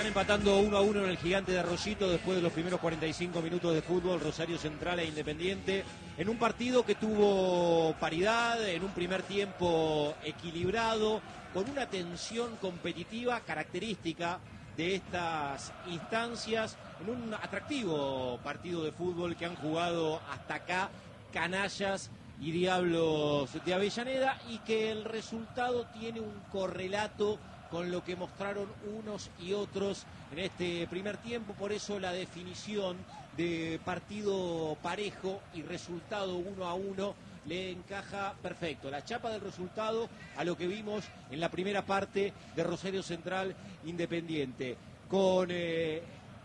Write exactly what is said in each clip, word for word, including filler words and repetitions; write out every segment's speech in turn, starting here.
empatando uno a uno en el Gigante de Arroyito después de los primeros cuarenta y cinco minutos de fútbol, Rosario Central e Independiente, en un partido que tuvo paridad, en un primer tiempo equilibrado, con una tensión competitiva característica de estas instancias, en un atractivo partido de fútbol que han jugado hasta acá canallas y Diablos de Avellaneda, y que el resultado tiene un correlato con lo que mostraron unos y otros en este primer tiempo. Por eso la definición de partido parejo y resultado uno a uno le encaja perfecto. La chapa del resultado a lo que vimos en la primera parte de Rosario Central Independiente, con eh,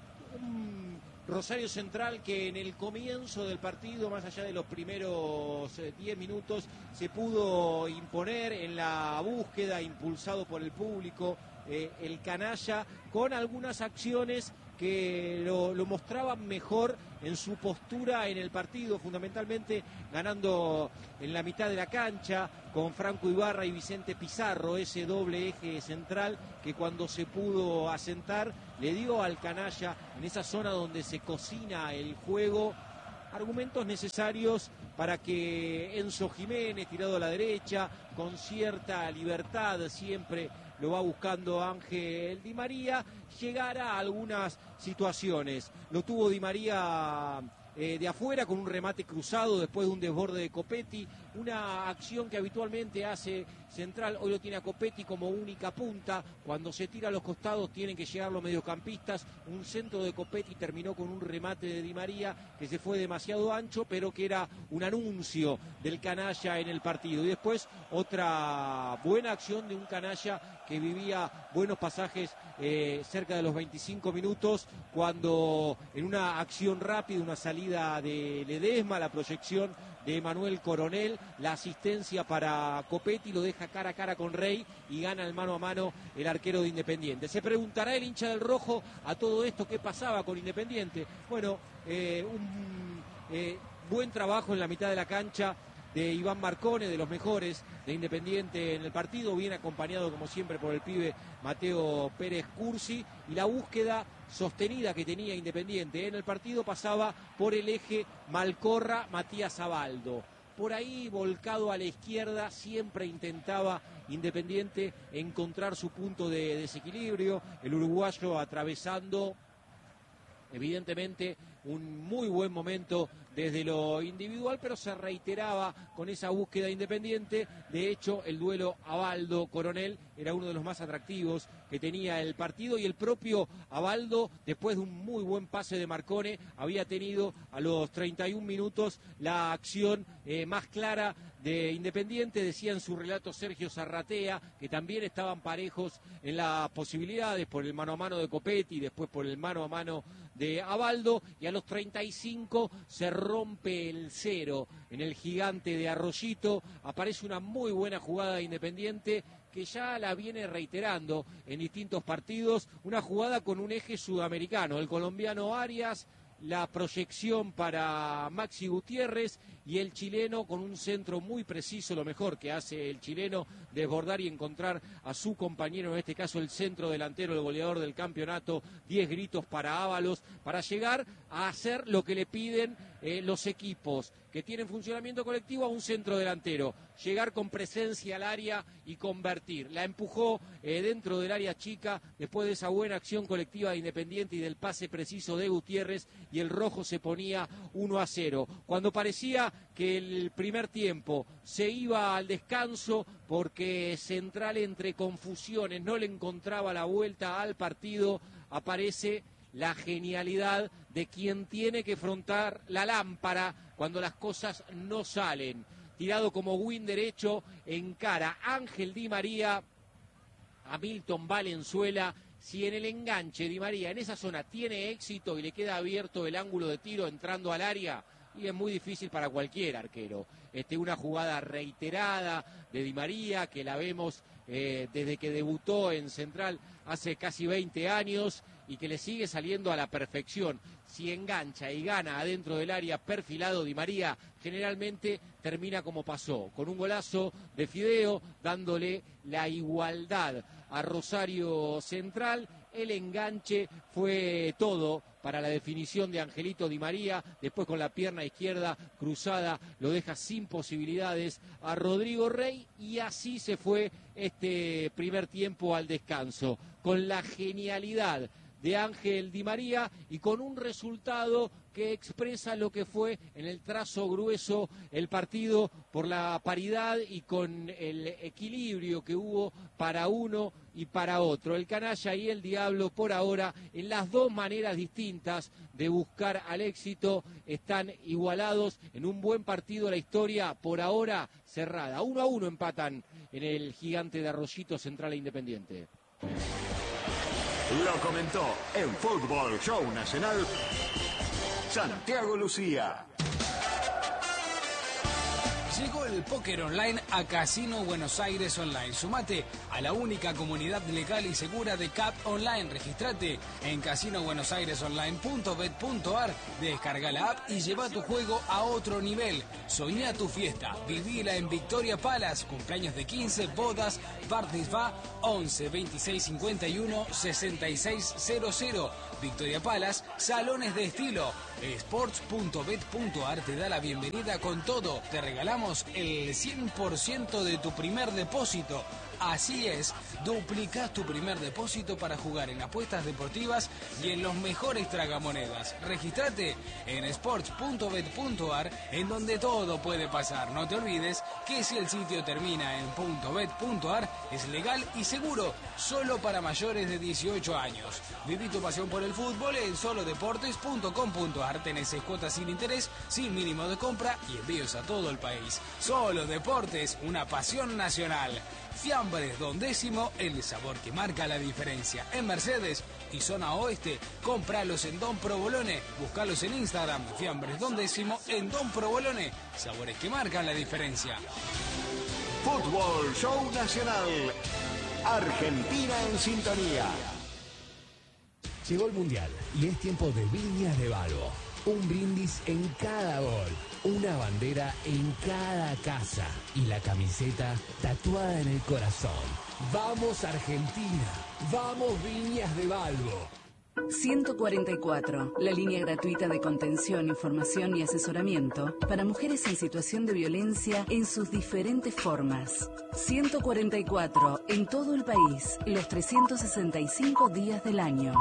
un Rosario Central que en el comienzo del partido, más allá de los primeros diez minutos, se pudo imponer en la búsqueda, impulsado por el público, eh, el canalla, con algunas acciones que lo, lo mostraban mejor en su postura en el partido, fundamentalmente ganando en la mitad de la cancha con Franco Ibarra y Vicente Pizarro, ese doble eje central que cuando se pudo asentar le dio al canalla en esa zona donde se cocina el juego argumentos necesarios para que Enzo Jiménez, tirado a la derecha, con cierta libertad, siempre lo va buscando Ángel Di María, llegara a algunas situaciones. Lo tuvo Di María eh, de afuera con un remate cruzado después de un desborde de Copetti, una acción que habitualmente hace Central. Hoy lo tiene a Copetti como única punta, cuando se tira a los costados tienen que llegar los mediocampistas. Un centro de Copetti terminó con un remate de Di María que se fue demasiado ancho, pero que era un anuncio del canalla en el partido. Y después otra buena acción de un canalla que vivía buenos pasajes eh, cerca de los veinticinco minutos, cuando en una acción rápida, una salida de Ledesma, la proyección de Manuel Coronel, la asistencia para Copetti, lo deja cara a cara con Rey y gana el mano a mano el arquero de Independiente. Se preguntará el hincha del rojo a todo esto qué pasaba con Independiente. Bueno, eh, un eh, buen trabajo en la mitad de la cancha de Iván Marcone, de los mejores de Independiente en el partido, bien acompañado como siempre por el pibe Mateo Pérez Cursi, y la búsqueda sostenida que tenía Independiente en el partido pasaba por el eje Malcorra-Matías Abaldo. Por ahí, volcado a la izquierda, siempre intentaba Independiente encontrar su punto de desequilibrio, el uruguayo atravesando evidentemente un muy buen momento desde lo individual, pero se reiteraba con esa búsqueda Independiente. De hecho, el duelo Abaldo-Coronel era uno de los más atractivos que tenía el partido, y el propio Abaldo, después de un muy buen pase de Marcone, había tenido a los treinta y un minutos la acción eh, más clara de Independiente. Decía en su relato Sergio Zarratea que también estaban parejos en las posibilidades por el mano a mano de Copetti y después por el mano a mano de Abaldo, y a los treinta y cinco se rompe el cero en el Gigante de Arroyito. Aparece una muy buena jugada de Independiente que ya la viene reiterando en distintos partidos, una jugada con un eje sudamericano, el colombiano Arias, la proyección para Maxi Gutiérrez y el chileno con un centro muy preciso, lo mejor que hace el chileno, desbordar y encontrar a su compañero, en este caso el centro delantero, el goleador del campeonato. Diez gritos para Ábalos, para llegar a hacer lo que le piden eh, los equipos que tienen funcionamiento colectivo a un centro delantero, llegar con presencia al área y convertir. La empujó eh, dentro del área chica después de esa buena acción colectiva de Independiente y del pase preciso de Gutiérrez, y el rojo se ponía uno a cero. Cuando parecía que el primer tiempo se iba al descanso porque Central, entre confusiones, no le encontraba la vuelta al partido, aparece la genialidad de quien tiene que afrontar la lámpara cuando las cosas no salen. Tirado como win derecho, encara Ángel Di María a Milton Valenzuela. Si en el enganche Di María en esa zona tiene éxito y le queda abierto el ángulo de tiro entrando al área, y es muy difícil para cualquier arquero. Este, una jugada reiterada de Di María, que la vemos eh, desde que debutó en Central hace casi veinte años, y que le sigue saliendo a la perfección. Si engancha y gana adentro del área perfilado, Di María generalmente termina como pasó, con un golazo de Fideo, dándole la igualdad a Rosario Central. El enganche fue todo para la definición de Angelito Di María, después con la pierna izquierda cruzada lo deja sin posibilidades a Rodrigo Rey, y así se fue este primer tiempo al descanso, con la genialidad de Ángel Di María y con un resultado que expresa lo que fue en el trazo grueso el partido, por la paridad y con el equilibrio que hubo para uno y para otro. El canalla y el diablo, por ahora, en las dos maneras distintas de buscar al éxito, están igualados en un buen partido. La historia por ahora cerrada. Uno a uno empatan en el Gigante de Arroyito Central e Independiente. Lo comentó en Fútbol Show Nacional Santiago Lucía. Llegó el póker online a Casino Buenos Aires Online. Sumate a la única comunidad legal y segura de C A P Online. Registrate en casino buenos aires online punto bet punto ar, descarga la app y lleva tu juego a otro nivel. Soñá tu fiesta, vivila en Victoria Palace, cumpleaños de quince, bodas, parties va once veintiséis cincuenta y uno sesenta y seis cero cero. Victoria Palace, salones de estilo. Sports punto bet punto ar te da la bienvenida con todo. Te regalamos el cien por ciento de tu primer depósito. Así es, duplicás tu primer depósito para jugar en apuestas deportivas y en los mejores tragamonedas. Registrate en sports punto bet punto ar, en donde todo puede pasar. No te olvides que si el sitio termina en .bet punto ar es legal y seguro, solo para mayores de dieciocho años. Viví tu pasión por el fútbol en solo deportes punto com punto ar. Tenés seis cuotas sin interés, sin mínimo de compra y envíos a todo el país. Solo Deportes, una pasión nacional. Fiambres Don Décimo, el sabor que marca la diferencia. En Mercedes y zona oeste, cómpralos en Don Provolone. Búscalos en Instagram, Fiambres Don Décimo en Don Provolone. Sabores que marcan la diferencia. Fútbol Show Nacional. Argentina en sintonía. Llegó el Mundial y es tiempo de Viñas de Balbo. Un brindis en cada gol, una bandera en cada casa y la camiseta tatuada en el corazón. ¡Vamos Argentina! ¡Vamos Viñas de Balbo! ciento cuarenta y cuatro, la línea gratuita de contención, información y asesoramiento para mujeres en situación de violencia en sus diferentes formas. ciento cuarenta y cuatro, en todo el país, los trescientos sesenta y cinco días del año.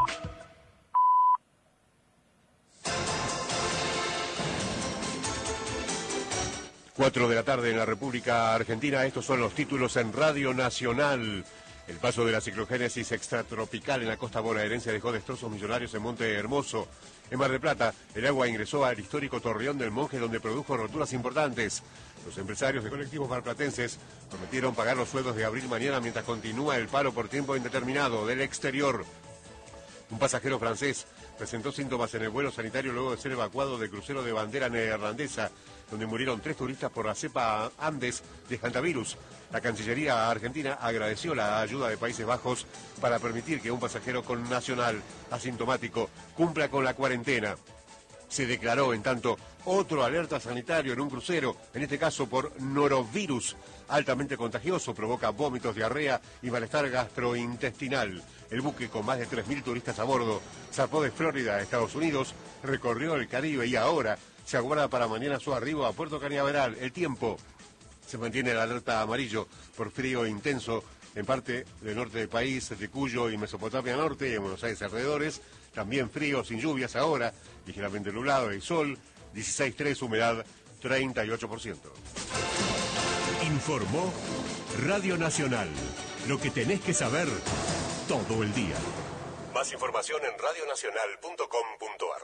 Cuatro de la tarde en la República Argentina. Estos son los títulos en Radio Nacional. El paso de la ciclogénesis extratropical en la costa bonaerense dejó destrozos millonarios en Monte Hermoso. En Mar del Plata, el agua ingresó al histórico Torreón del Monje, donde produjo roturas importantes. Los empresarios de colectivos marplatenses prometieron pagar los sueldos de abril mañana mientras continúa el paro por tiempo indeterminado del exterior. Un pasajero francés presentó síntomas en el vuelo sanitario luego de ser evacuado del crucero de bandera neerlandesa, donde murieron tres turistas por la cepa Andes de hantavirus. La Cancillería argentina agradeció la ayuda de Países Bajos para permitir que un pasajero con nacional asintomático cumpla con la cuarentena. Se declaró, en tanto, otro alerta sanitario en un crucero, en este caso por norovirus, altamente contagioso, provoca vómitos, diarrea y malestar gastrointestinal. El buque, con más de tres mil turistas a bordo, zarpó de Florida a Estados Unidos, recorrió el Caribe y ahora se aguarda para mañana su arribo a Puerto Cañaveral. El tiempo: se mantiene la alerta amarillo por frío intenso en parte del norte del país, de Cuyo y Mesopotamia Norte y en Buenos Aires alrededores. También frío, sin lluvias ahora, ligeramente nublado y sol, dieciséis punto tres, humedad treinta y ocho por ciento. Informó Radio Nacional. Lo que tenés que saber todo el día. Más información en radio nacional punto com punto ar.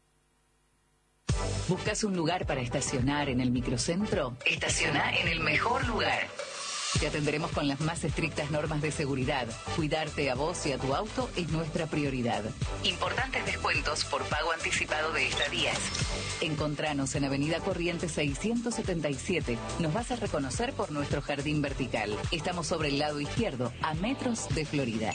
¿Buscas un lugar para estacionar en el microcentro? Estaciona en el mejor lugar. Te atenderemos con las más estrictas normas de seguridad. Cuidarte a vos y a tu auto es nuestra prioridad. Importantes descuentos por pago anticipado de estadías. Encontranos en Avenida Corrientes seiscientos setenta y siete. Nos vas a reconocer por nuestro jardín vertical. Estamos sobre el lado izquierdo, a metros de Florida.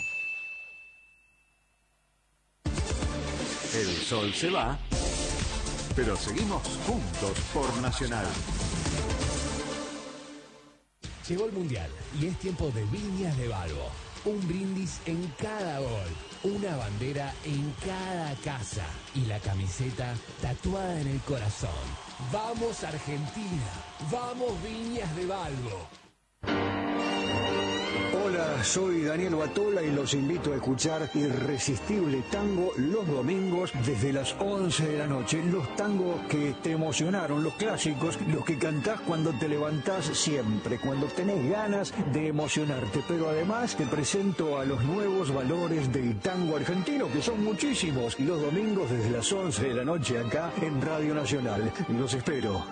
El sol se va, pero seguimos juntos por Nacional. Llegó el Mundial y es tiempo de Viñas de Balbo. un brindis en cada gol, una bandera en cada casa y la camiseta tatuada en el corazón. ¡Vamos Argentina! ¡Vamos Viñas de Valvo! Hola, soy Daniel Batola y los invito a escuchar Irresistible Tango los domingos desde las once de la noche. Los tangos que te emocionaron, los clásicos, los que cantás cuando te levantás siempre, cuando tenés ganas de emocionarte. Pero además te presento a los nuevos valores del tango argentino, que son muchísimos. Y los domingos desde las once de la noche acá en Radio Nacional. Los espero.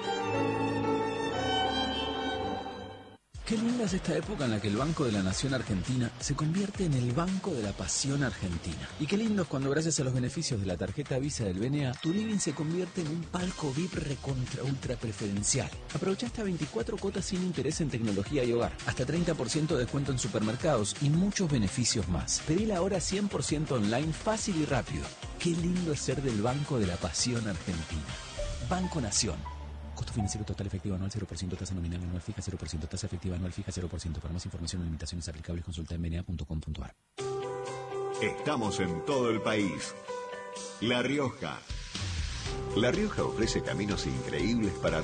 Qué linda es esta época en la que el Banco de la Nación Argentina se convierte en el Banco de la Pasión Argentina. Y qué lindo es cuando gracias a los beneficios de la tarjeta Visa del B N A, tu living se convierte en un palco V I P recontra ultra preferencial. Aprovecha hasta veinticuatro cuotas sin interés en tecnología y hogar, hasta treinta por ciento de descuento en supermercados y muchos beneficios más. Pedila ahora cien por ciento online, fácil y rápido. Qué lindo es ser del Banco de la Pasión Argentina. Banco Nación. Costo financiero total efectivo anual cero por ciento, tasa nominal anual fija cero por ciento, tasa efectiva anual fija cero por ciento. Para más información o limitaciones aplicables consulta en b n a punto com punto a r. Estamos en todo el país. La Rioja. La Rioja ofrece caminos increíbles para